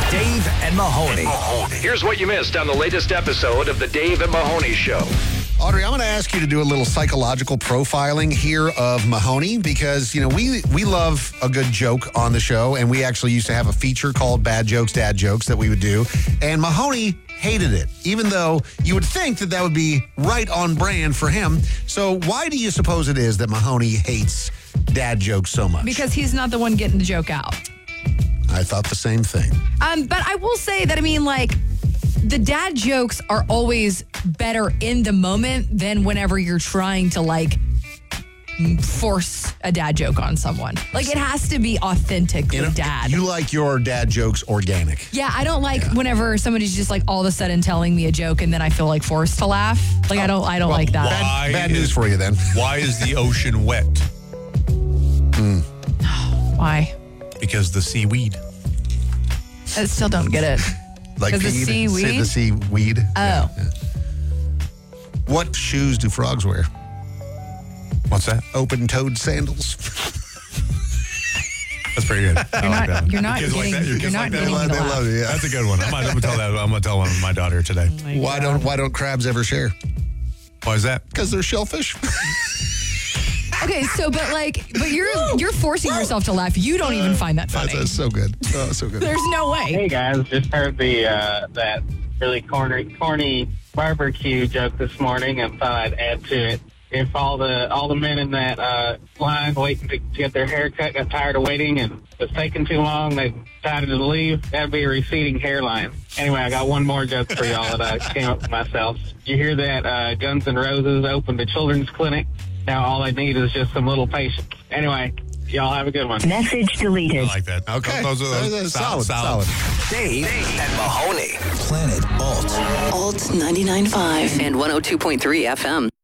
Dave and Mahoney. Here's what you missed on the latest episode of the Dave and Mahoney Show. Audrey, I'm going to ask you to do a little psychological profiling here of Mahoney because, you know, we love a good joke on the show, and we actually used to have a feature called Bad Jokes, Dad Jokes that we would do, and Mahoney hated it, even though you would think that that would be right on brand for him. So why do you suppose it is that Mahoney hates dad jokes so much? Because he's not the one getting the joke out. I thought the same thing. But I will say that, I mean, like, the dad jokes are always better in the moment than whenever you're trying to, like, force a dad joke on someone. Like, it has to be authentically dad. You like your dad jokes organic. Yeah, I don't like whenever somebody's just, like, all of a sudden telling me a joke and then I feel, like, forced to laugh. Like, I don't like that. Bad news for you then. Why is the ocean wet? Why? Because the seaweed. I still don't get it. Like the feed, seaweed? say the seaweed. Oh. Yeah. What shoes do frogs wear? What's that? Open-toed sandals. That's pretty good. You're not Kids like that? Your kids like that? getting me to They laugh. love it, yeah. That's a good one. I'm gonna tell one of my daughter today. Why don't crabs ever share? Why is that? Because they're shellfish. Okay, so but you're forcing yourself to laugh. You don't even find that funny. That's so good. Oh, so good. There's no way. Hey guys, just heard the that really corny barbecue joke this morning and thought I'd add to it. If all the men in that line waiting to get their hair cut got tired of waiting and it was taking too long, they decided to leave, that'd be a receding hairline. Anyway, I got one more joke for y'all that I came up with myself. You hear that Guns N' Roses opened a children's clinic? Now all I need is just some little patience. Anyway, y'all have a good one. Message deleted. I like that. Okay. Those are Solid. Dave and Mahoney. Planet Alt. Alt 99.5 and 102.3 FM.